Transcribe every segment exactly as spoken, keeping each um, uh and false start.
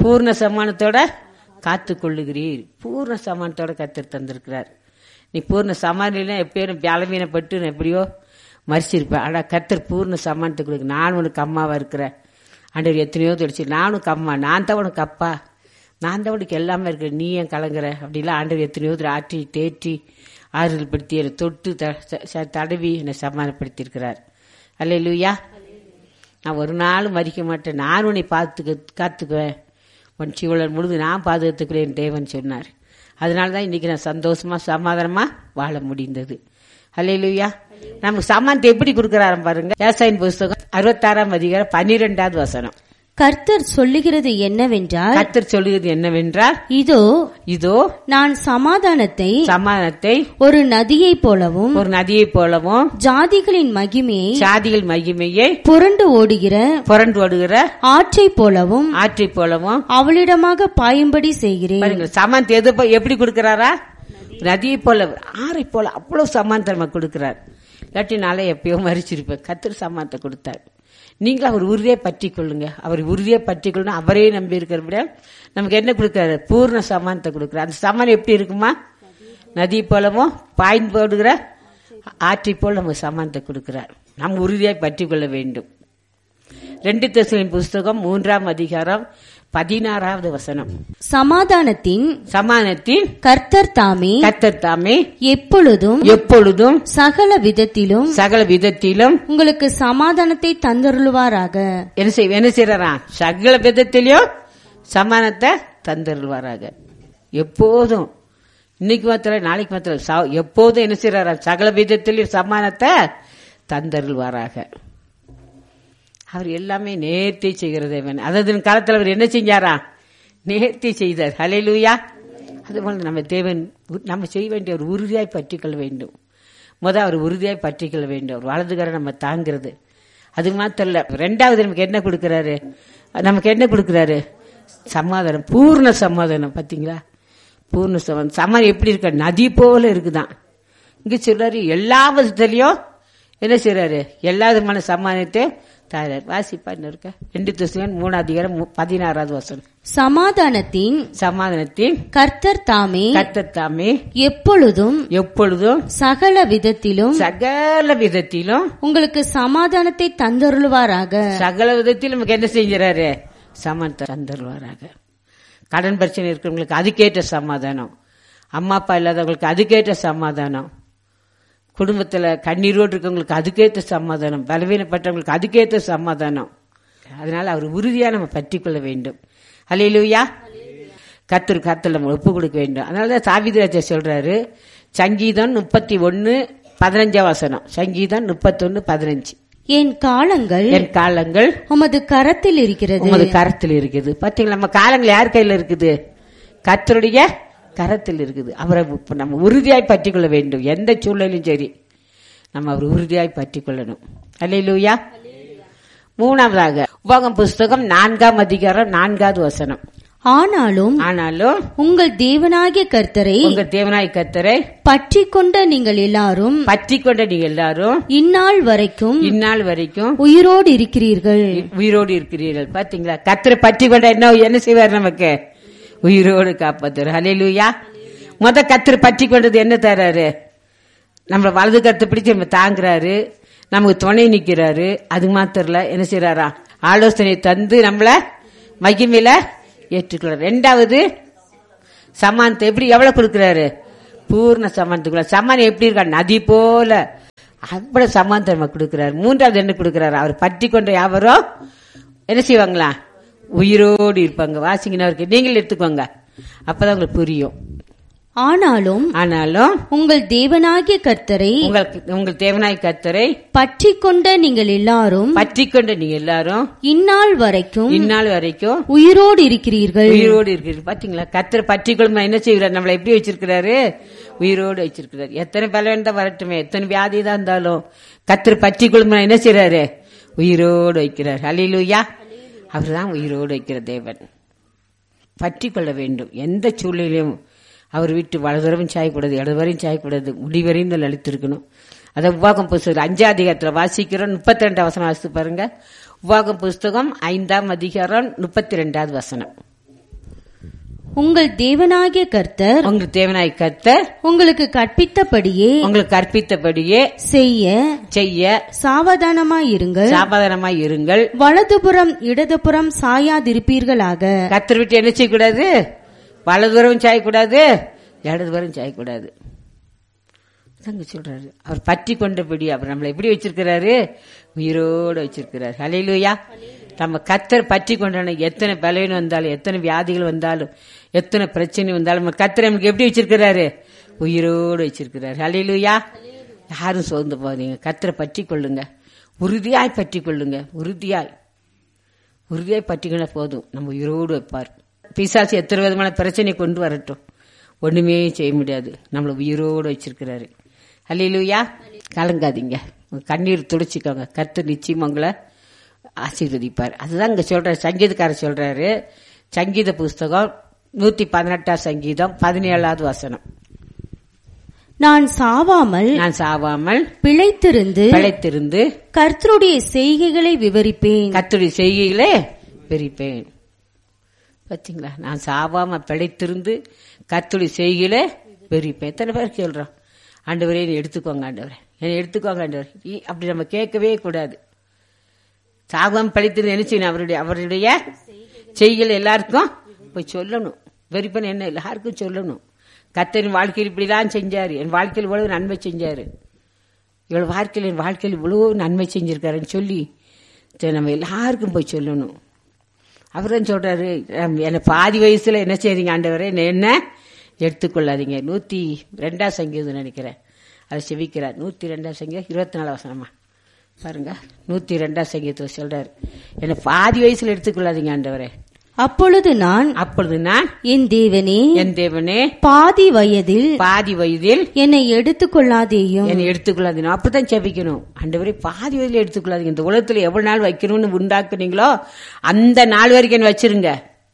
பூர்ண சமானத்தோட காத்து கொள்ளுகிறீர். பூர்ண சமானத்தோட கத்தர் தந்திருக்கிறார். நீ பூர்ண சமானில எப்பயும் பலவீனப்பட்டு எப்படியோ மறிச்சிருப்பேன். ஆனா கத்தர் பூர்ண சமானத்தை கொடுக்கு. நான் உனக்கு அம்மாவா இருக்கிறேன். ஆண்டவர் எத்தனையோ தொடிச்சு நான் உனக்கு அம்மா, நான் தான் உனக்கு அப்பா, நான் தான் உனக்கு எல்லாமே இருக்கிறேன், நீ ஏன் கலங்குற அப்படிலாம் ஆண்டவர் எத்தனையோ ஆற்றி தேற்றி ஆறுதல் படுத்தி என்னை தொட்டு தடவி என்னை சமாதானப்படுத்தியிருக்கிறார். அல்லேலூயா. நான் ஒரு நாளும் மறிக்க மாட்டேன், நான் உன்னை பார்த்து காத்துக்குவேன், உன் சீவலன் முழுது நான் பாதுகாத்துக்கிறேன் தேவன் சொன்னார். அதனாலதான் இன்னைக்கு நான் சந்தோஷமா சமாதானமா வாழ முடிந்தது. அல்லேலூயா. நமக்கு சமானத்தை எப்படி கொடுக்கிறாரு பாருங்க. ஏசாயின் புஸ்தகம் அறுபத்தாறாம் அதிகாரம் பன்னிரெண்டாவது வசனம். கர்த்தர் சொல்லுகிறது என்னவென்றால் கர்த்தர் சொல்லுகிறது என்னவென்றால் இதோ இதோ நான் சமாதானத்தை சமாதானத்தை ஒரு நதியை போலவும் ஒரு நதியை போலவும் ஜாதிகளின் மகிமையை ஜாதிகள் மகிமையை புரண்டு ஓடுகிற புரண்டு ஓடுகிற ஆற்றை போலவும் ஆற்றை போலவும் அவளிடமாக பாயும்படி செய்கிறேன். சமானத்தை எது எப்படி கொடுக்கிறாரா? நதியை போல ஆறை போல அவ்வளவு சமானத்தை கொடுக்கிறார். இல்லாட்டி நாளை எப்பயோ மறிச்சிருப்பேன். கர்த்தர் சமானத்தை கொடுத்தார். நீங்களும் அவர் உறுதியை பற்றி கொள்ளுங்க. அவர் உறுதியை பற்றி கொள்ளணும். அவரே நம்பி இருக்கிற நமக்கு என்ன கொடுக்கிறாரு? பூர்ண சமானத்தை கொடுக்கிறார். அந்த சமானம் எப்படி இருக்குமா? நதி போலவும் பாய்ந்து போடுகிற ஆற்றை போல் நமக்கு சமானத்தை கொடுக்கிறார். நம்ம உறுதியாய் பற்றி கொள்ள வேண்டும். ரெண்டு தெசலோனிக்கேயர் புஸ்தகம் மூன்றாம் அதிகாரம் பதினாறாவது வசனம். சமாதானத்தின் சமாதானத்தின் கர்த்தர் தாமே கர்த்தர் தாமே எப்பொழுதும் எப்பொழுதும் சகல விதத்திலும் சகல விதத்திலும் உங்களுக்கு சமாதானத்தை தந்தருள்வாராக. என்ன செய்ய என்ன செய்யறா? சகல விதத்திலும் சமாதானத்தை தந்தருள்வாராக. எப்போதும், இன்னைக்கு மாத்திரம் நாளைக்கு மாத்திரம் எப்போதும் என்ன செய்யறாரா? சகல விதத்திலும் சமாதானத்தை தந்தருள்வாராக. அவர் எல்லாமே நேர்த்தி செய்கிற தேவன். அதாவது காலத்தில் அவர் என்ன செஞ்சாரா? நேர்த்தி செய்தார். ஹல்லேலூயா. அதுபோல நம்ம தேவன் நம்ம செய்ய வேண்டிய ஒரு உறுதியாய் பற்றிக்கொள்ள வேண்டும். முதல் அவர் உறுதியாய் பற்றிக்கொள்ள வேண்டும். ஒரு வலதுகரை நம்ம தாங்கிறது. அது மாத்திரம் இல்ல, ரெண்டாவது நமக்கு என்ன கொடுக்கிறாரு? நமக்கு என்ன கொடுக்கிறாரு? சமாதானம், பூர்ண சமாதானம். பாத்தீங்களா? பூர்ண சமாதானம். சமாதானம் எப்படி இருக்க? நதி போல இருக்குதான். இங்க சொல்றாரு எல்லா விதத்திலையும் என்ன செய்யறாரு? எல்லா விதமான சமாதானத்தை வாசிப்பான்னு இருக்க. ரெண்டு தெசலோனிக்கேயர் மூணாவது அதிகாரம் பதினாறாவது வசனம். சமாதானத்தின் சமாதானத்தின் கர்த்தர் தாமே கர்த்தர் தாமே எப்பொழுதும் எப்பொழுதும் சகல விதத்திலும் சகல விதத்திலும் உங்களுக்கு சமாதானத்தை தந்தருள்வாராக. சகல விதத்திலும் நமக்கு என்ன செஞ்சாரு? சமாதானத்தை தந்தருள்வாராக. கடன் பிரச்சனை இருக்கிறவங்களுக்கு அதுக்கேற்ற சமாதானம், அம்மா அப்பா இல்லாதவங்களுக்கு அதுக்கேற்ற சமாதானம், குடும்பத்துல கண்ணீரோடு இருக்கவங்களுக்கு அதுக்கேற்ற சமாதானம், பலவீனப்பட்டவங்களுக்கு அதுக்கேற்ற சமாதானம். அதனால அவர் உறுதியா நம்ம பற்றி கொள்ள வேண்டும். அல்லேலூயா. கர்த்தர் கர்த்தர் நம்ம ஒப்பு கொடுக்க வேண்டும். அதனாலதான் தாவீது சொல்றாரு, சங்கீதம் முப்பத்தி ஒன்னு பதினஞ்சாம் வசனம். சங்கீதம் முப்பத்தி ஒன்னு பதினஞ்சு. என் காலங்கள் என் காலங்கள் உமது கரத்தில் இருக்கிறது. உமது கரத்தில் இருக்குது. பாத்தீங்களா? நம்ம காலங்கள் யார் கையில இருக்குது? கர்த்தருடைய கரத்தில் இருக்குது. அவரை நம்ம உறுதியாய் பற்றி கொள்ள வேண்டும். எந்த சூழ்நிலையும் சரி நம்ம அவர் உறுதியாய் பற்றி கொள்ளணும். அல்லேலூயா. மூணாவதாக உபாகமம் புஸ்தகம் நான்காம் அதிகாரம் நான்காவது வசனம். ஆனாலும் ஆனாலும் உங்கள் தேவனாகிய கர்த்தரை உங்கள் தேவனாகிய கர்த்தரை பற்றி கொண்ட நீங்கள் எல்லாரும் பற்றி கொண்ட நீங்கள் எல்லாரும் இந்நாள் வரைக்கும் இந்நாள் வரைக்கும் உயிரோடு இருக்கிறீர்கள் உயிரோடு இருக்கிறீர்கள். பாத்தீங்களா? கர்த்தரை பற்றி கொண்ட என்ன என்ன செய்வார்? நமக்கு உயிரோடு காப்பாத்துற. ஹல்லேலூயா. முத கர்த்தர் பற்றி கொண்டது என்ன தர்றாரு? நம்ம வலது கருத்தை பிடிச்சு நம்ம தாங்குறாரு, நமக்கு துணை நிக்கிறாரு. அது மாத்திரல என்ன செய்யறாரா? ஆலோசனை தந்து நம்மள மகிமையில ஏற்றுக்கிறார். ரெண்டாவது சமானத்தை எப்படி எவ்வளவு கொடுக்கிறாரு? பூர்ண சமானத்துக்குள்ள. சமானம் எப்படி இருக்கா? நதி போல அவ்வளவு சமானத்தை நம்ம கொடுக்கிறாரு. மூன்றாவது என்ன கொடுக்கிறாரு? அவர் பற்றி கொண்ட யாவரோ என்ன செய்வாங்களா? உயிரோடு இருப்பாங்க. வாசிங்கன்னு நீங்கள் எடுத்துக்கோங்க, அப்பதான் உங்களுக்கு புரியும். ஆனாலும் ஆனாலும் உங்கள் தேவனாகிய கர்த்தரை உங்கள் தேவனாகிய கர்த்தரை பற்றி கொண்ட நீங்கள் எல்லாரும் பற்றி கொண்ட நீங்க எல்லாரும் இந்நாள் வரைக்கும் இந்நாள் வரைக்கும் உயிரோடு இருக்கிறீர்கள் உயிரோடு இருக்கிறீர்கள். பாத்தீங்களா? கர்த்தரை பற்றி கொள்ளுமா என்ன செய்கிறார்? நம்மளை எப்படி வச்சிருக்கிறாரு? உயிரோடு வச்சிருக்கிறார். எத்தனை பலவீனம் தான் வரட்டுமே, எத்தனை வியாதி தான் இருந்தாலும் கர்த்தரை பற்றி கொள்ளுமா என்ன செய்யறாரு? உயிரோடு வைக்கிறார். அல்லேலூயா. அவர்தான் உயிரோடு வைக்கிற தேவன். பற்றி கொள்ள வேண்டும். எந்த சூழ்நிலையும் அவர் விட்டு வலதுவரையும் சாயக்கூடாது, இடதுவரையும் சாயக்கூடாது, முடிவரையும் தான் அழித்திருக்கணும். அதை உபாகம் புஸ்தகம் அஞ்சாம் அதிகாரத்தில் வாசிக்கிறோம். முப்பத்தி ரெண்டாம் வசனம் வாசித்து பாருங்க. உபாகம் புஸ்தகம் ஐந்தாம் அதிகாரம் முப்பத்தி ரெண்டாவது வசனம். உங்கள் தேவனாகிய கர்த்தர் உங்களுக்கு தேவனாய் கர்த்தர் உங்களுக்கு கற்பித்தபடியே உங்களுக்கு கற்பித்தபடியே செய்ய செய்ய சாவதானமாயிருங்கள். சாபாதானமாய் இருங்கள். வலதுபுறம் இடதுபுறம் சாயாதிருப்பீர்களாக. கர்த்தர் விட்டு என்ன செய்யக்கூடாது? வலதுபுறம் சாயக்கூடாது, இடதுபுறம் சாயக்கூடாது. தங்க சொல்றாரு. அவர் பற்றி கொண்டபடி அவர் நம்மளை எப்படி வச்சிருக்கிறாரு? உயிரோடு வச்சிருக்கிறார். ஹல்லேலூயா. நம்ம கர்த்தர் பற்றி கொண்டான எத்தனை பலவீனம் வந்தாலும், எத்தனை வியாதிகள் வந்தாலும், எத்தனை பிரச்சனை வந்தாலும் நம்ம கர்த்தர் நமக்கு எப்படி வச்சிருக்கிறாரு? உயிரோடு வச்சிருக்கிறார். ஹல்லேலூயா. யாரும் சோர்ந்து போறீங்க, கர்த்தரை பற்றி கொள்ளுங்க, உறுதியாய் பற்றி கொள்ளுங்க. உறுதியாய் உறுதியாய் பற்றிக்கினா போதும், நம்ம உயிரோடு வைப்பார். பிசாசு எத்தனை விதமான பிரச்சனை கொண்டு வரட்டும், ஒண்ணுமே செய்ய முடியாது. நம்மளை உயிரோடு வச்சிருக்கிறாரு. ஹல்லேலூயா. கலங்காதீங்க, கண்ணீர் துடைச்சிக்கோங்க. கர்த்தர் நிச்சயம் உங்களை ஆசீர்வதிப்பார். அதுதான் இங்க சொல்றாரு. சங்கீதக்காரர் சொல்றாரு, சங்கீத புஸ்தகம் நூத்தி பதினெட்டாம் சங்கீதம் பதினேழாவது வசனம். நான் சாவாமல் நான் சாவாமல் பிழைத்திருந்து பிழைத்திருந்து கர்த்தருடைய செய்கைகளை விவரிப்பேன். கர்த்தருடைய செய்கைகளை விவரிப்பேன். பாத்தீங்களா? நான் சாவாம பிழைத்திருந்து கர்த்தருடைய செய்கைகளை விவரிப்பேன். எத்தனை பேர் சொல்றோம், ஆண்டவரே என்னை எடுத்துக்கோங்க, ஆண்டவரே என்னை எடுத்துக்கோங்க ஆண்டவர். அப்படி நம்ம கேட்கவே கூடாது. சாகாம பிழைத்திருந்து என்ன செய்யணும்? அவருடைய அவருடைய செய்கைகள் எல்லாருக்கும் போய் சொல்லணும். வெறிப்பன் என்ன எல்லாருக்கும் சொல்லணும். கர்த்தரின் வாழ்க்கையில் இப்படிலாம் செஞ்சாரு, என் வாழ்க்கையில் இவ்வளவு நன்மை செஞ்சாரு, இவ்வளவு வாழ்க்கையில் என் வாழ்க்கையில் இவ்வளவு நன்மை செஞ்சிருக்காருன்னு சொல்லி நம்ம எல்லாருக்கும் போய் சொல்லணும். அவர்தான் சொல்றாரு, என்ன பாதி வயசுல என்ன செய்றீங்க ஆண்டவரே, என்ன எடுத்துக்கொள்ளாதீங்க. நூத்தி ரெண்டாம் சங்கீதம் நினைக்கிறேன், அதை செவிக்கிறார். நூத்தி ரெண்டாம் சங்கீதம் இருபத்தி நாலு வசனமா பாருங்க. நூத்தி ரெண்டாம் சங்கீதத்தை சொல்றாரு, என்ன பாதி வயசுல எடுத்துக்கொள்ளாதீங்க ஆண்டவரே. அப்பொழுது நான் அப்பொழுது நான் என் தேவனே என் தேவனே பாதி வயதில் பாதி வயதில் என்னை எடுத்துக்கொள்ளாதேயும் என்னை எடுத்துக்கொள்ளாதீங்க. அப்படித்தான் செபிக்கணும். ஆண்டவரே பாதி வயதில் எடுத்துக்கொள்ளாதீங்க. இந்த உலகத்துல எவ்வளவு நாள் வைக்கணும்னு உண்டாக்குனீங்களோ அந்த நாள் வரைக்கும் என்ன வச்சிருங்க.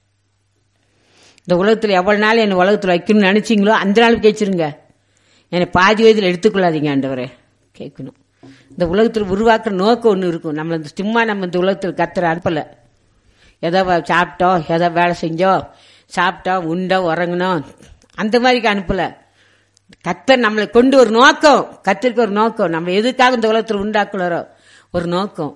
இந்த உலகத்துல எவ்வளவு நாள் என்ன உலகத்துல வைக்கணும்னு நினைச்சீங்களோ அந்த நாளுக்கு வச்சிருங்க. என்னை பாதி வயதில் எடுத்துக்கொள்ளாதீங்க ஆண்டவரே கேட்கணும். இந்த உலகத்தில் உருவாக்குற நோக்கம் ஒண்ணு இருக்கும். நம்மள சும்மா நம்ம இந்த உலகத்தில் கர்த்தரை அனுப்பல. ஏதோ சாப்பிட்டோம், ஏதோ வேலை செஞ்சோம், சாப்பிட்டோம், உண்டோம், உறங்கணும், அந்த மாதிரிக்கு அனுப்பல. கர்த்தர் நம்மளை கொண்டு ஒரு நோக்கம், கர்த்தருக்கு ஒரு நோக்கம். நம்ம எதுக்காக இந்த உலகத்தில் உண்டாக்குறோம் ஒரு நோக்கம்.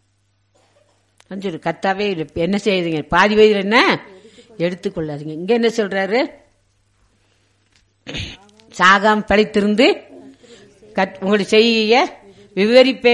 கர்த்தாவே என்ன செய்யுதுங்க, பாதி வயதில் என்ன எடுத்துக்கொள்ளாதீங்க. இங்க என்ன சொல்றாரு? சாகாம பிழைத்திருந்து உங்களுடைய செய்ய விவரிப்பே.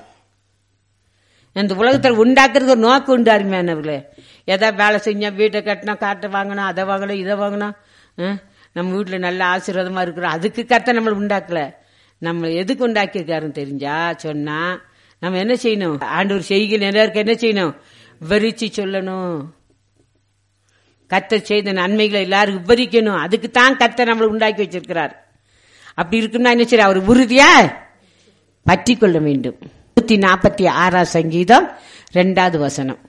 இந்த உலகத்தில் உண்டாக்குறது ஒரு நோக்கம் உண்டு அருமையானவர்களே. எதா வேலை செஞ்சோம், வீட்டை கட்டினா, காட்டை வாங்கணும், அதை வாங்கணும், இதை வாங்கணும், நம்ம வீட்டுல நல்ல ஆசீர்வாதமா இருக்கிறோம், அதுக்கு கர்த்தர் நம்மளை உண்டாக்கல. நம்ம எதுக்கு உண்டாக்கியிருக்காருன்னு தெரிஞ்சா சொன்னா நம்ம என்ன செய்யணும்? ஆண்டவர் செய்கையில் எல்லாருக்கும் என்ன செய்யணும்? விவரிச்சு சொல்லணும். கர்த்தர் செய்த நன்மைகளை எல்லாரும் விவரிக்கணும். அதுக்கு தான் கர்த்தர் நம்மளை உண்டாக்கி வச்சிருக்கிறார். அப்படி இருக்குன்னா என்ன செய்ய? அவர் உறுதியா பற்றி கொள்ள வேண்டும். நூத்தி நாற்பத்தி ஆறாம் சங்கீதம் இரண்டாவது வசனம்.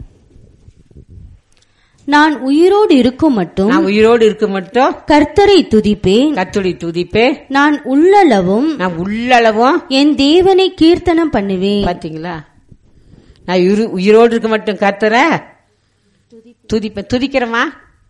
நான் உயிரோடு இருக்கும் மட்டும் நான் உயிரோடு இருக்க மட்டும் கர்த்தரை துதிப்பேன். கர்த்தரை துதிப்பேன். நான் உள்ளளவும் நான் உள்ளளவும் என் தேவனை கீர்த்தனம் பண்ணுவேன். பாத்தீங்களா? நான் உயிரோடு இருக்க மட்டும் கர்த்தரை துதிப்பேன். துதிக்கிறமா?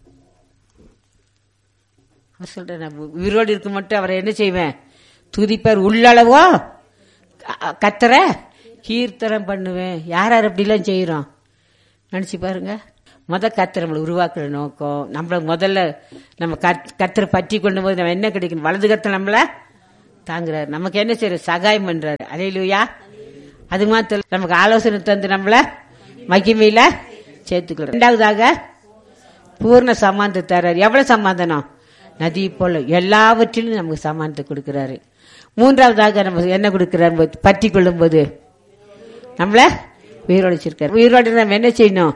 அவர் சொல்ற, நான் உயிரோடு இருக்க மட்டும் அவரை என்ன செய்வேன்? துதிப்பார். உள்ளளவோ கர்த்தரை கீர்த்தனம் பண்ணுவேன். யார் யார் அப்படிலாம் செய்யறோம் நினைச்சு பாருங்க. முத கர்த்தர் நம்மளை உருவாக்குற நோக்கம். நம்மள முதல்ல நம்ம கர்த்தரை பற்றி கொண்டு போது நம்ம என்ன கிடைக்கணும்? வலது கர்த்தர் நம்மள தாங்குறாரு. நமக்கு என்ன செய்யற? சகாயம் பண்றாரு. அல்லேலூயா. அது மாத்திரம் நமக்கு ஆலோசனை தந்து நம்மள மகிமையில சேர்த்துக்கிறோம். இரண்டாவதாக பூர்ண சமாதானத்தை தர்றாரு. எவ்வளவு சமாதானம்? நதி போல எல்லாவற்றிலும் நமக்கு சமாதானத்தை கொடுக்கிறாரு. மூன்றாவதாக நம்ம என்ன கொடுக்கிறார்? பற்றி கொள்ளும் போது நம்மள உயிரோடு வச்சிருக்காரு. உயிரோடு நம்ம என்ன செய்யணும்?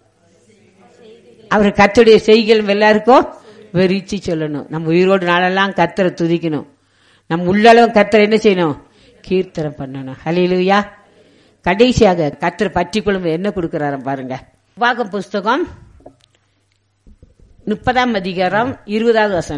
அவர் கர்த்தருடைய செய்கைகள் எல்லாருக்கும் விரிச்சு சொல்லணும். நம்ம உயிரோடு நாளெல்லாம் கர்த்தரை துதிக்கணும். நம்ம உள்ளளவும் கர்த்தரை என்ன செய்யணும்? கீர்த்தனம் பண்ணணும். ஹல்லேலூயா. கடைசியாக கர்த்தரை பற்றி கொள்ளும் என்ன கொடுக்கிறாரு பாருங்க. உபாகம் புஸ்தகம் முப்பதாம் அதிகாரம் இருபதாவது வசனம்.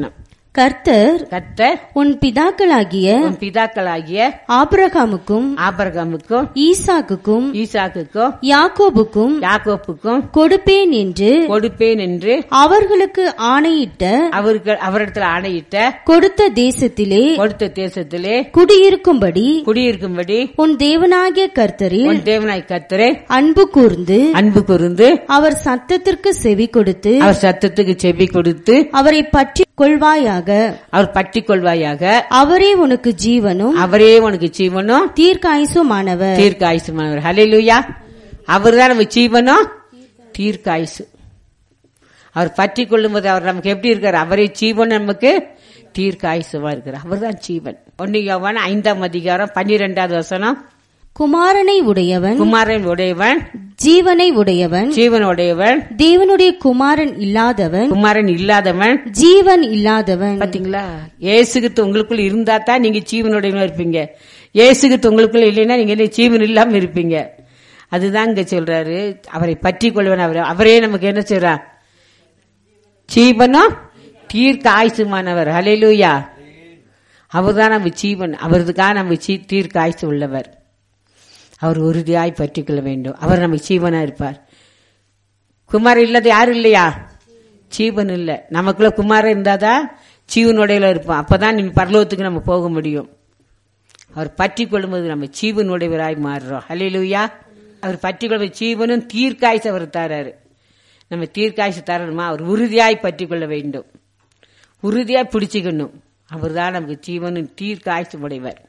கர்த்தர் கர்த்தர் உன் பிதாக்களாகிய உன் பிதாக்களாகிய ஆபிரகாமுக்கும் ஆபிரகாமுக்கும் ஈசாக்குக்கும் ஈசாக்குக்கும் யாக்கோபுக்கும் யாக்கோப்புக்கும் கொடுப்பேன் என்று கொடுப்பேன் என்று அவர்களுக்கு ஆணையிட்ட அவருக்கு அவரிடத்துல ஆணையிட்ட கொடுத்த தேசத்திலே கொடுத்த தேசத்திலே குடியிருக்கும்படி குடியிருக்கும்படி உன் தேவனாகிய கர்த்தரில் உன் தேவனாய் கர்த்தரே அன்பு கூர்ந்து அன்பு கூர்ந்து அவர் சத்தத்திற்கு செவி கொடுத்து அவர் சத்தத்துக்கு செவி கொடுத்து அவரை பற்றி கொள்வாயாக. அவர் பற்றி கொள்வாயாக. அவரே உனக்கு ஜீவனும் அவரே உனக்கு ஜீவனும் தீர்க்காயுசுமானவர் தீர்க்காயுசுமானவர். ஹல்லேலூயா. அவர் தான் நம்ம ஜீவனும் தீர்க்காயுசு. அவர் பற்றி கொள்ளும் போது அவர் நமக்கு எப்படி இருக்கார்? அவரே ஜீவன், நமக்கு தீர்க்காயுசுமா இருக்கிறார். அவர் தான் ஜீவன். ஒன்னு யோவான் ஐந்தாம் அதிகாரம் பன்னிரெண்டாவது வசனம். குமாரனை உடையவன் குமாரன் உடையவன் ஜீவனை உடையவன் ஜீவன் உடையவன் தேவனுடைய குமாரன் இல்லாதவன் குமாரன் இல்லாதவன் ஜீவன் இல்லாதவன். பாத்தீங்களா? இயேசுகிறிஸ்து உங்களுக்குள்ள இருந்தா தான் நீங்க ஜீவனுடையவனா இருப்பீங்க. இயேசுகிறிஸ்து உங்களுக்குள்ள இல்லைன்னா நீங்க ஜீவன் இல்லாம இருப்பீங்க. அதுதான் இங்க சொல்றாரு. அவரை பற்றி கொள்வன். அவர் அவரே நமக்கு என்ன செய்றார்? ஜீவனும் தீர்க்க ஆயுசுமானவர். ஹல்லேலூயா. அவர் தான் நம்ம ஜீவன். அவருக்காக நம்ம தீர்க்க ஆயுசு உள்ளவர். அவர் உறுதியாய் பற்றி கொள்ள வேண்டும். அவர் நமக்கு ஜீவனா இருப்பார். குமாரன் இல்லாத யாரும் இல்லையா? ஜீவன் இல்ல. நமக்குள்ள குமாரன் இருந்தாதான் ஜீவனுடையில இருப்போம். அப்பதான் நீங்க பரலோகத்துக்கு நம்ம போக முடியும். அவர் பற்றி கொள்ளும்போது நம்ம ஜீவனுடையவராய் மாறுறோம். ஹல்லேலூயா. அவர் பற்றி கொள்ள ஜீவனும் தீர்க்காய்ச்சி அவர் தராரு. நம்ம தீர்க்காய்ச்சி தரணுமா? அவர் உறுதியாய் பற்றி கொள்ள வேண்டும். உறுதியாய் பிடிச்சுக்கணும். அவர் தான் நமக்கு ஜீவனும் தீர்க்காய்ச்சி உடையவர்.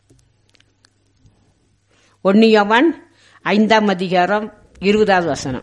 ஒன்னு யோவான் ஐந்தாம் அதிகாரம் இருபதாவது வசனம்.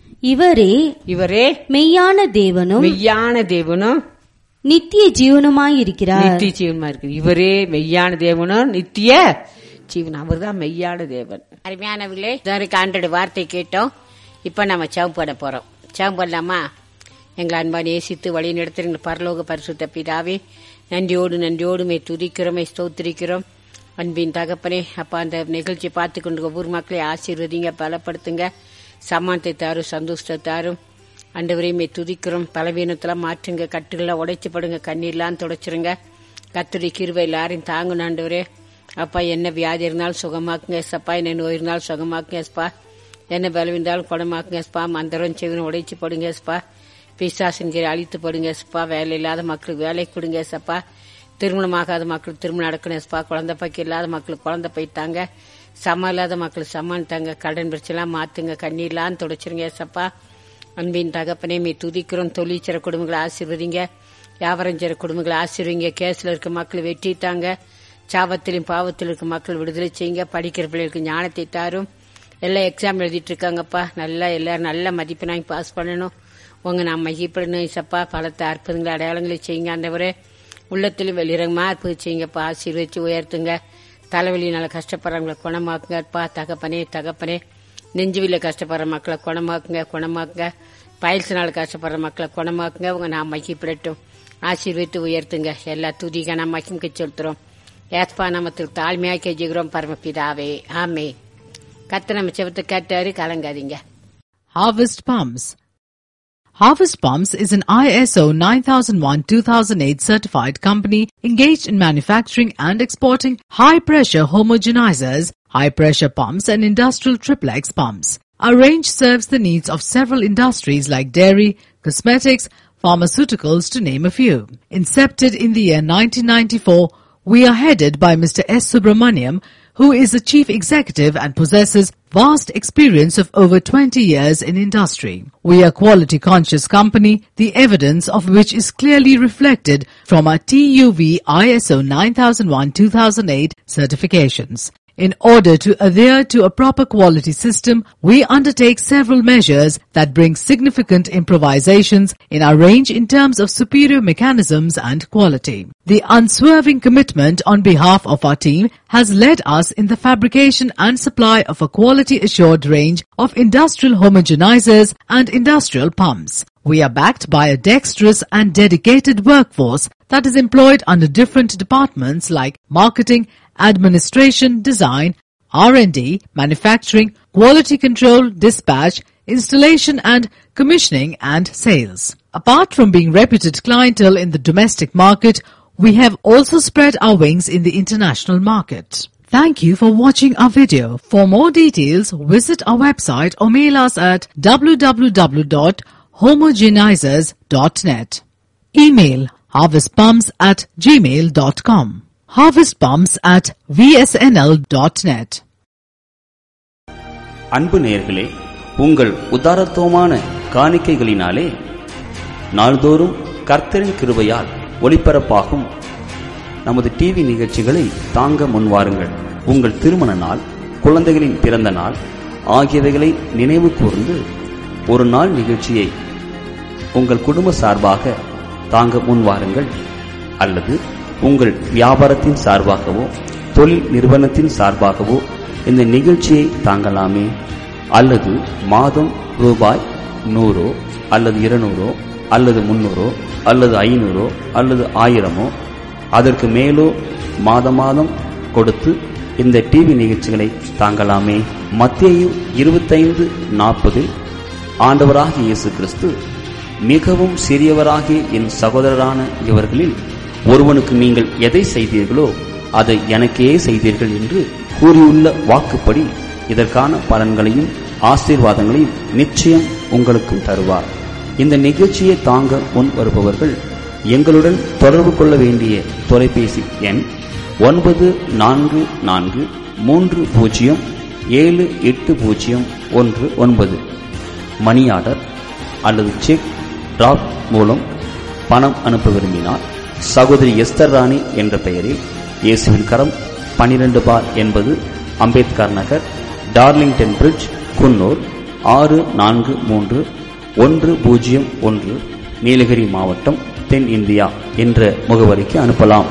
இவரே இவரே மெய்யான தேவனும் மெய்யான தேவனும் நித்திய ஜீவனுமாயிருக்கிறார். நித்திய ஜீவனுமா இருக்கு. இவரே மெய்யான தேவனும் நித்திய ஜீவன். அவர் தான் மெய்யான தேவன். அருமையானவர்களே, இதற்கு ஆண்டோட வார்த்தை கேட்டோம். இப்ப நம்ம ஜெபம் பண்ண போறோம். ஜெபம் பண்ணலாமா? எங்களை அன்பா நேசித்து வழி நடத்துகிற பரலோக பரிசுத்த பிதாவே, நன்றியோடு நன்றியோடு மே துதிக்கிறோம், ஸ்தோத்திரிக்கிறோம். அன்பின் தகப்பனே, அப்பா அந்த நிகழ்ச்சி பார்த்து கொண்டு ஒவ்வொரு மக்களையும் ஆசீர்வதிங்க, பலப்படுத்துங்க, சமானத்தை தாரும், சந்தோஷத்தை தாரும். ஆண்டவரையுமே துதிக்கிறோம். பலவீனத்தெல்லாம் மாற்றுங்க, கட்டுகள்லாம் உடைச்சு படுங்க, கண்ணீர்லாம் துடைச்சிருங்க. கர்த்தருடைய கிருபை எல்லாரையும் தாங்கணும் ஆண்டவரே. அப்பா என்ன வியாதி இருந்தாலும் சுகமாக்குங்க எஸ்ப்பா, என்ன நோய் இருந்தாலும் சுகமாக்குங்க எஸ்ப்பா, என்ன பலவீனாலும் குணமாக்குங்க எஸ்ப்பா. மந்திரம் செவினும் உடைச்சு படுங்க எஸ்ப்பா. பிசாசின் கீழே அழித்து படுங்க எஸ்ப்பா. வேலை இல்லாத மக்களுக்கு வேலை கொடுங்க எஸ்ப்பா. திருமணமாகாத மக்களுக்கு திருமணம் நடக்கணும் எஸ்ப்பா. குழந்தை பைக்கு இல்லாத மக்களுக்கு குழந்தை போயிட்டாங்க. சமம் இல்லாத மக்களுக்கு சமாளித்தாங்க. கடன் பிரச்சனைலாம் மாத்துங்க, கண்ணீர்லாம் துடைச்சிருங்க ஏசப்பா. அன்பின் தகப்பனே மீ துதிக்கிறோம். தொழிற்சிற குடும்பங்களை ஆசீர்வதிங்க, வியாபாரம் செய்ற குடும்பங்களை ஆசீர்வதிங்க. கேஸ்ல இருக்க மக்கள் வெற்றிட்டாங்க. சாபத்திலும் பாவத்தில் இருக்க மக்கள் விடுதலை செய்யுங்க. படிக்கிற பிள்ளைகளுக்கு ஞானத்தை தாரும். எல்லாம் எக்ஸாம் எழுதிட்டு இருக்காங்கப்பா. நல்லா எல்லாரும் நல்ல மதிப்பெண்ணாங்க பாஸ் பண்ணணும். உங்க நான் மகிப்படணும் ஏசப்பா. பலத்தை அற்புதங்களை அடையாளங்களை செய்யுங்க ஆண்டவரே. உள்ளத்திலும் வெளிரங்கமா அற்புதம் செய்யுங்கப்பா. ஆசீர்வதிச்சு உயர்த்துங்க. தலைவலியினால கஷ்டப்படுறவங்களை குணமாக்குங்கப்பா. தகப்பனே தகப்பனே நெஞ்சுவில கஷ்டப்படுற மக்களை குணமாக்குங்க குணமாக்குங்க. பயிற்சினால கஷ்டப்படுற மக்களை குணமாக்குங்க. உங்க நான் மகிப்படட்டும். ஆசீர்வதித்து உயர்த்துங்க. எல்லா துதிக நான் மகிமுக செலுத்துறோம். ஏஸ்பா நாமத்தில் தாழ்மையாக கெஞ்சுகிறோம் பரமபிதாவே, ஆமே. கர்த்தர் நம்ம செவத்தை கேட்டாரு, கலங்காதீங்க. Harvest Palms. Harvest Palms is an I S O nine thousand one two thousand eight certified company engaged in manufacturing and exporting high-pressure homogenizers, high-pressure pumps and industrial triplex pumps. Our range serves the needs of several industries like dairy, cosmetics, pharmaceuticals to name a few. Incepted in the year nineteen ninety-four, we are headed by Mister S. Subramaniam, who is the chief executive and possesses vast experience of over twenty years in industry. We are a quality conscious company, the evidence of which is clearly reflected from our T U V I S O nine thousand one two thousand eight certifications. In order to adhere to a proper quality system, we undertake several measures that bring significant improvisations in our range in terms of superior mechanisms and quality. The unswerving commitment on behalf of our team has led us in the fabrication and supply of a quality-assured range of industrial homogenizers and industrial pumps. We are backed by a dexterous and dedicated workforce that is employed under different departments like marketing, administration, design, R and D, manufacturing, quality control, dispatch, installation and commissioning and sales. Apart from being reputed clientele in the domestic market, we have also spread our wings in the international market. Thank you for watching our video. For more details, visit our website or mail us at w w w dot homogenizers dot net. Email harvest pumps at gmail dot com. harvest pumps at v s n l dot net. அன்பு நேயர்களே, உங்கள் உதாரத்துவமான காணிக்கைகளினாலே நாள்தோறும் கர்த்தரின் கிருபையால் ஒளிபரப்பாகும் நமது TV நிகழ்ச்சிகளை தாங்க முன்வாருங்கள். உங்கள் திருமண நாள், குழந்தைகளின் பிறந்த நாள் ஆகியவைகளை நினைவு கூர்ந்து ஒரு நாள் நிகழ்ச்சியை உங்கள் குடும்ப சார்பாக தாங்க முன்வாருங்கள். அல்லது உங்கள் வியாபாரத்தின் சார்பாகவோ தொழில் நிறுவனத்தின் சார்பாகவோ இந்த நிகழ்ச்சியை தாங்கலாமே. அல்லது மாதம் ரூபாய் நூறோ அல்லது இருநூறோ அல்லது முன்னூறோ அல்லது ஐநூறோ அல்லது ஆயிரமோ அதற்கு மேலோ மாத மாதம் கொடுத்து இந்த டிவி நிகழ்ச்சிகளை தாங்கலாமே. மத்தேயு இருபத்தைந்து நாற்பதில் ஆண்டவராகிய இயேசு கிறிஸ்து, மிகவும் சிறியவராகிய என் சகோதரரான இவர்களில் ஒருவனுக்கு நீங்கள் எதை செய்தீர்களோ அதை எனக்கே செய்தீர்கள் என்று கூறியுள்ள வாக்குப்படி இதற்கான பலன்களையும் ஆசீர்வாதங்களையும் நிச்சயம் உங்களுக்கும் தருவார். இந்த நிகழ்ச்சியை தாங்க முன் வருபவர்கள் எங்களுடன் தொடர்பு கொள்ள வேண்டிய தொலைபேசி எண் ஒன்பது நான்கு நான்கு மூன்று பூஜ்ஜியம் ஏழு எட்டு பூஜ்ஜியம் ஒன்று ஒன்பது. மணி ஆர்டர் அல்லது செக் டிராப் மூலம் பணம் அனுப்ப விரும்பினால் சகோதரி எஸ்தர் ராணி என்ற பெயரில் இயேசுவின் கரம் பனிரெண்டு பார் என்பது அம்பேத்கர் நகர், டார்லிங்டன் பிரிட்ஜ், குன்னூர் ஆறு நான்கு மூன்று ஒன்று பூஜ்ஜியம் ஒன்று, நீலகிரி மாவட்டம், தென் இந்தியா என்ற முகவரிக்கு அனுப்பலாம்.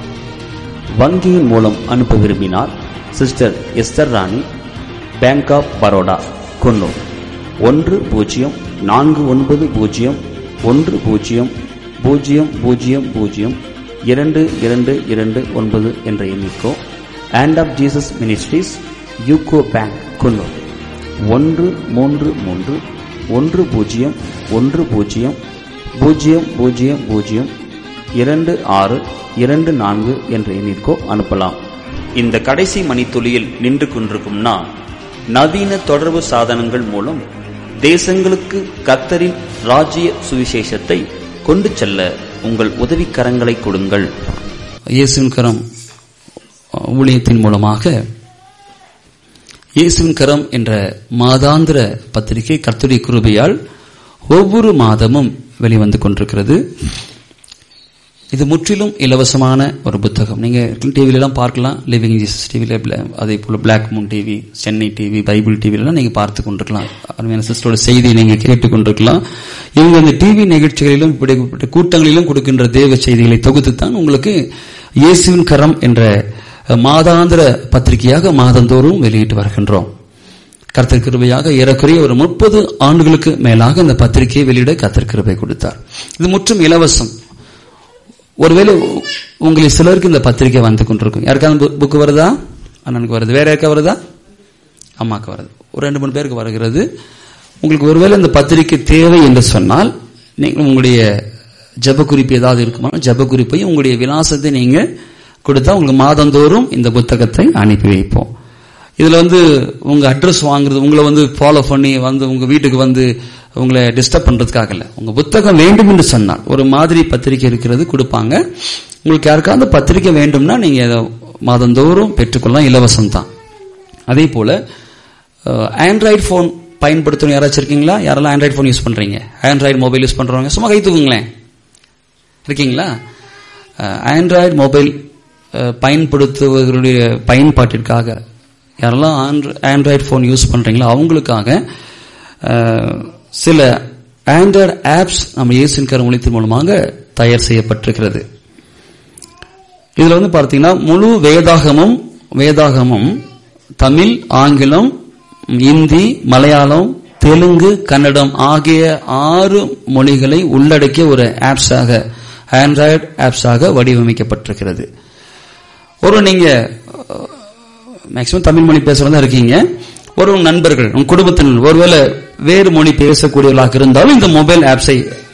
வங்கியின் மூலம் அனுப்ப விரும்பினால் sister Esther Rani, bank of Baroda, Coonoor ஒன்று பூஜ்ஜியம் நான்கு ஒன்பது பூஜ்ஜியம் ஒன்று பூஜ்ஜியம் பூஜ்ஜியம் பூஜ்ஜியம் பூஜ்ஜியம் இரண்டு இரண்டு இரண்டு ஒன்பது என்ற எண்ணிக்கோ, hand of Jesus ministries, UCO bank, Coonoor ஒன்று மூன்று மூன்று ஒன்று பூஜ்ஜியம் ஒன்று பூஜ்ஜியம் பூஜ்ஜியம் பூஜ்ஜியம் பூஜ்ஜியம் இரண்டு ஆறு இரண்டு நான்கு என்ற எண்ணிற்கோ அனுப்பலாம். இந்த கடைசி மணித்துளியில் நின்று கொண்டிருக்கும் நான், நவீன தொடர்பு சாதனங்கள் மூலம் தேசங்களுக்கு கர்த்தரின் ராஜ்ய சுவிசேஷத்தை கொண்டு செல்ல உங்கள் உதவிக்கரங்களை கொடுங்கள். இயேசுவின் கரம் ஊழியத்தின் மூலமாக இயேசுவின் கரம் என்ற மாதாந்திர பத்திரிகை கர்த்தருடைய கிருபையால் ஒவ்வொரு மாதமும் வெளிவந்து கொண்டிருக்கிறது. இது முற்றிலும் இலவசமான ஒரு புத்தகம். நீங்க டிவிலாம் பார்க்கலாம், லிவிங் ஜீசஸ் டிவில, அதே போல black Moon TV, Chennai TV, Bible டிவிலாம் நீங்க பார்த்து கொண்டிருக்கலாம். அருமையான சிஸ்டரோட செய்தியை நீங்க கேட்டுக் கொண்டிருக்கலாம். இவங்க இந்த டிவி நிகழ்ச்சிகளிலும் இப்படிப்பட்ட கூட்டங்களிலும் கொடுக்கின்ற தேவ செய்திகளை தொகுத்துத்தான் உங்களுக்கு இயேசுவின் கரம் என்ற மாதாந்திர பத்திரிகையாக மாதந்தோறும் வெளியிட்டு வருகின்றோம். கர்த்தர் கிருபையாக ஏறக்குறைய ஒரு முப்பது ஆண்டுகளுக்கு மேலாக இந்த பத்திரிகையை வெளியிட கர்த்தர் கிருபை கொடுத்தார். இது முற்றும் இலவசம். ஒருவேளை உங்களுக்கு சிலருக்கு இந்த பத்திரிகை வந்து கொண்டிருக்கும். யாருக்காவது புக்கு வருதா? அண்ணனுக்கு வருது. வேற யாருக்கா வருதா? அம்மாக்கு வருது. ஒரு ரெண்டு மூணு பேருக்கு வருகிறது. உங்களுக்கு ஒருவேளை இந்த பத்திரிகை தேவை என்று சொன்னால், நீங்கள் உங்களுடைய ஜப குறிப்பு ஏதாவது இருக்குமா, ஜப குறிப்பையும் உங்களுடைய விலாசத்தை நீங்க கொடுத்தா உங்களுக்கு மாதந்தோறும் இந்த புத்தகத்தை அனுப்பி வைப்போம். இதுல வந்து உங்க அட்ரஸ் வாங்குறது, உங்களை வந்து ஃபாலோ பண்ணி வந்து உங்க வீட்டுக்கு வந்து உங்களை டிஸ்டர்ப் பண்றதுக்காக இல்ல. உங்க புத்தகம் வேண்டும் என்று சொன்னால் ஒரு மாதிரி பத்திரிகை இருக்கிறது கொடுப்பாங்க. உங்களுக்கு யாருக்காவது பத்திரிகை வேண்டும்னா நீங்க மாதந்தோறும் பெற்றுக்கொள்ளலாம், இலவசம் தான். அதே போல ஆண்ட்ராய்டு போன் பயன்படுத்தணும் யாராச்சும் இருக்கீங்களா? யாரெல்லாம் ஆண்ட்ராய்டு போன் யூஸ் பண்றீங்க? ஆண்ட்ராய்டு மொபைல் யூஸ் பண்றவங்க சும்மா கை தூக்குங்களேன். இருக்கீங்களா? ஆண்ட்ராய்டு மொபைல் பயன்படுத்துவதற்குரிய பயன்பாட்டிற்காக யாரெல்லாம் ஆண்ட்ராய்டு போன் யூஸ் பண்றீங்களோ அவங்களுக்காக சில ஆண்ட்ராய்டு ஆப்ஸ் நம்ம இயேசுவின் கரம் ஊழியத்தின் மூலமாக தயார் செய்யப்பட்டிருக்கிறது. இதுல வந்து பார்த்தீங்கன்னா முழு வேதாகமும் வேதாகமும் தமிழ், ஆங்கிலம், இந்தி, மலையாளம், தெலுங்கு, கன்னடம் ஆகிய ஆறு மொழிகளை உள்ளடக்கிய ஒரு ஆப்ஸாக, ஆண்ட்ராய்டு ஆப்ஸாக வடிவமைக்கப்பட்டிருக்கிறது. ஒரு நீங்க மேக்சிமம் தமிழ் மொழி பேசுறதா இருக்கீங்க, ஒரு நண்பர்கள், உங்க குடும்பத்தினர் ஒருவேளை வேறு மொழி பேசக்கூடியவர்களாக இருந்தாலும் இந்த மொபைல் ஆப்ஸை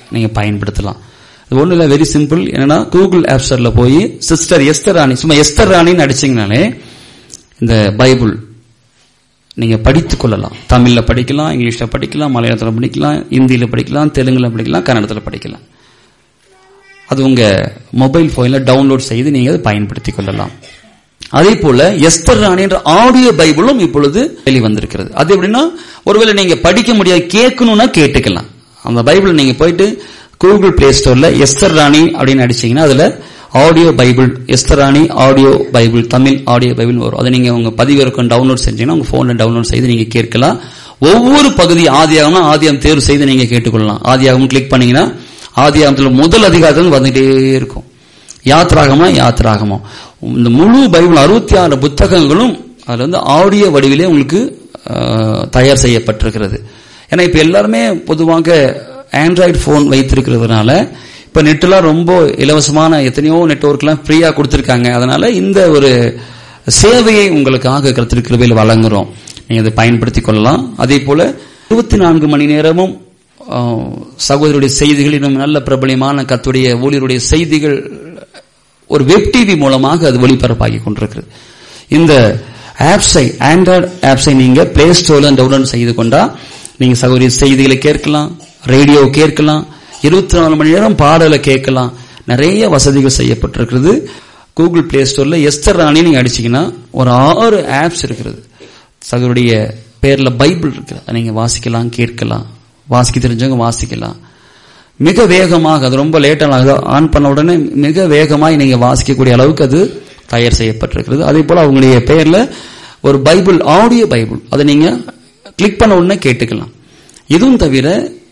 நீங்க பயன்படுத்தலாம். அது ஒண்ணு இல்ல, வெரி சிம்பிள். என்னன்னா கூகுள் ஆப் ஸ்டோர்ல போய் சிஸ்டர் எஸ்தர் ராணி, சும்மா எஸ்தர் ராணின்னு அடிச்சீங்கனாலே இந்த பைபிள் நீங்க படித்துக் கொள்ளலாம். தமிழ்ல படிக்கலாம், இங்கிலீஷ்ல படிக்கலாம், மலையாளத்துல படிக்கலாம், இந்தியில படிக்கலாம், தெலுங்குல படிக்கலாம், கன்னடத்துல படிக்கலாம். அது உங்க மொபைல் போன்ல டவுன்லோட் செய்து நீங்க அதை பயன்படுத்திக் கொள்ளலாம். அதே போல எஸ்தர் ராணி என்ற ஆடியோ பைபிளும் இப்பொழுது வெளிவந்திருக்கிறது. அது எப்படின்னா, ஒருவேளை நீங்க படிக்க முடியாது, கேட்கணும்னா கேட்டுக்கலாம். அந்த பைபிள் நீங்க போயிட்டு கூகுள் பிளே ஸ்டோர்ல எஸ்தர் ராணி அப்படின்னு அடிச்சீங்கன்னா அதுல ஆடியோ பைபிள், எஸ்தர் ராணி audio Bible, Tamil audio Bible வரும். அதை நீங்க உங்க பதிவிறக்கம் டவுன்லோட் செஞ்சீங்கன்னா உங்க போன்ல டவுன்லோட் செய்து நீங்க கேட்கலாம். ஒவ்வொரு பகுதி ஆதியாகம்னா ஆதியாகம் தேர்வு செய்து நீங்க கேட்டுக்கொள்ளலாம். ஆதியாகம் கிளிக் பண்ணீங்கன்னா ஆதியாகத்துல முதல் அதிகாரத்தில் வந்துட்டே இருக்கும். யாத்ராகமா யாத்ராகமா இந்த முழு பைபிள் அறுபத்தி ஆறு புத்தகங்களும் அதுல வந்து ஆடியோ வடிவிலே உங்களுக்கு தயார் செய்யப்பட்டிருக்கிறது. ஏன்னா இப்ப எல்லாருமே பொதுவாக ஆண்ட்ராய்டு போன் வைத்திருக்கிறதுனால இப்ப நெட்லாம் ரொம்ப இலவசமான எத்தனையோ நெட்வொர்க் எல்லாம் ஃப்ரீயா கொடுத்திருக்காங்க. அதனால இந்த ஒரு சேவையை உங்களுக்காக கர்த்தர் கிருபையில் வழங்குறோம். நீங்க அதை பயன்படுத்திக் கொள்ளலாம். அதே போல இருபத்தி நான்கு மணி நேரமும் சகோதரருடைய செய்திகள், இன்னும் நல்ல பிரபலியமான கர்த்தருடைய ஊழியருடைய செய்திகள் ஒரு வெப் டிவி மூலமாக அது ஒளிபரப்பாகி கொண்டிருக்கிறது. இந்த ஆப்ஸை, ஆண்ட்ராய்டு ஆப்ஸை நீங்க பிளே ஸ்டோர்ல டவுன்லோட் செய்து கொண்டா நீங்க சகோதரி செய்திகளை கேட்கலாம், ரேடியோ கேட்கலாம், இருபத்தி நாலு மணி நேரம் பாடலை கேட்கலாம். நிறைய வசதிகள் செய்யப்பட்டிருக்கிறது. கூகுள் பிளே ஸ்டோர்ல எஸ்தர் ராணி நீங்க அடிச்சீங்கன்னா ஒரு ஆறு ஆப்ஸ் இருக்கிறது. சகோதரிய பேர்ல பைபிள் இருக்கு, அதை நீங்க வாசிக்கலாம், கேட்கலாம். வாசிக்க தெரிஞ்சவங்க வாசிக்கலாம். மிக வேகமாக, அது ரொம்ப லேட்டாக ஆன் பண்ண உடனே மிக வேகமாக நீங்க வாசிக்கக்கூடிய அளவுக்கு அது தயார் செய்யப்பட்டிருக்கிறது. அதே போல அவங்களுடைய பெயர்ல ஒரு பைபிள், ஆடியோ பைபிள், அதை நீங்க கிளிக் பண்ண உடனே கேட்டுக்கலாம். இதுவும் தவிர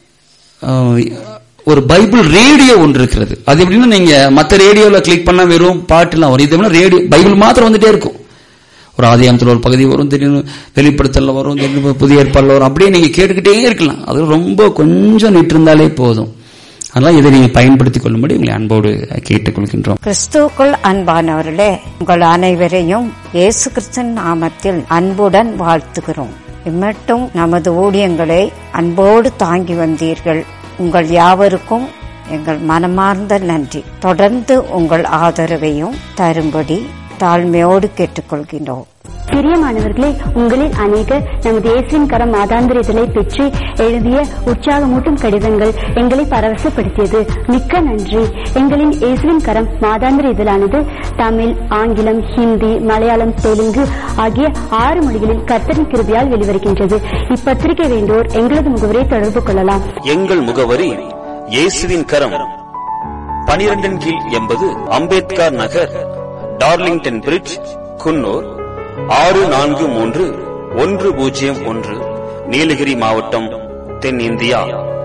ஒரு பைபிள் ரேடியோ ஒன்று இருக்கிறது. அது எப்படின்னா, நீங்க மற்ற ரேடியோல கிளிக் பண்ண வெறும் பாட்டுலாம் வரும். இது ரேடியோ பைபிள் மாத்திரம் வந்துட்டே இருக்கும். ஒரு ஆதியாகமத்தில் ஒரு பகுதி வரும், திடீர்னு வெளிப்படுத்தல வரும், திடீர்னு புதிய ஏற்பாடுல வரும். அப்படியே நீங்க கேட்டுக்கிட்டே இருக்கலாம். அது ரொம்ப கொஞ்சம் நிட்டு இருந்தாலே போதும். அதனால இதை நீங்க பயன்படுத்திக் கொள்ளும்படி உங்களை அன்போடு கேட்டுக்கொள்கின்றோம். கிறிஸ்துவுக்குள் அன்பானவர்களே, உங்கள் அனைவரையும் இயேசு கிறிஸ்துவின் நாமத்தில் அன்புடன் வாழ்த்துகிறோம். இம்மட்டும் நமது ஊழியங்களை அன்போடு தாங்கி வந்தீர்கள். உங்கள் யாவருக்கும் எங்கள் மனமார்ந்த நன்றி. தொடர்ந்து உங்கள் ஆதரவையும் தரும்படி தாழ்மையோடு கேட்டுக்கொள்கின்றோம். பிரியமானவர்களே, உங்களில் அநேகர் நமது இயேசுவின் கரம் மாதாந்திர இதழை பெற்று எழுதிய உற்சாகமூட்டும் கடிதங்கள் எங்களை பரவசப்படுத்தியது. மிக்க நன்றி. எங்களின் இயேசுவின் கரம் மாதாந்திர இதழானது தமிழ், ஆங்கிலம், ஹிந்தி, மலையாளம், தெலுங்கு ஆகிய ஆறு மொழிகளில் கர்த்தரின் கிருபையால் வெளிவருகின்றது. இப்பத்திரிகை வேண்டோர் எங்களது முகவரை தொடர்பு கொள்ளலாம். எங்கள் முகவரி இயேசுவின் கரம், பனிரெண்டின் கீழ் எண்பது அம்பேத்கர் நகர், டார்லிங்டன் பிரிட்ஜ், குன்னூர் ஆறு நான்கு மூன்று ஒன்று பூஜ்ஜியம் ஒன்று, நீலகிரி மாவட்டம், தென்னிந்தியா.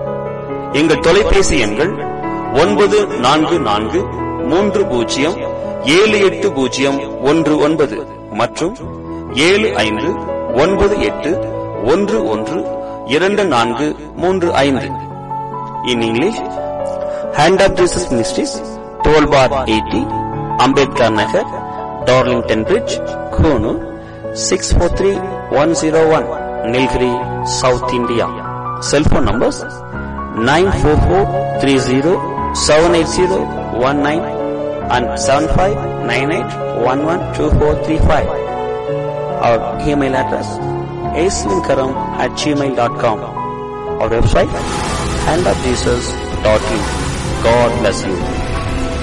எங்கள் தொலைபேசி எண்கள் ஒன்பது நான்கு நான்கு மூன்று பூஜ்ஜியம் ஏழு எட்டு பூஜ்ஜியம் ஒன்று ஒன்பது மற்றும் ஏழு ஐந்து ஒன்பது எட்டு ஒன்று ஒன்று இரண்டு நான்கு மூன்று ஐந்து. In English, hand of Jesus ministries, twelve bar eighty, Ambedkar Nagar, Darlington bridge, Coonoor six four three one zero one, Nilgiri, South India. Cell phone numbers nine four four three zero seven eight zero one nine and seven five nine eight one one two four three five. Our email address aislinkaram at gmail dot com. Our website hand of jesus dot in. God bless you.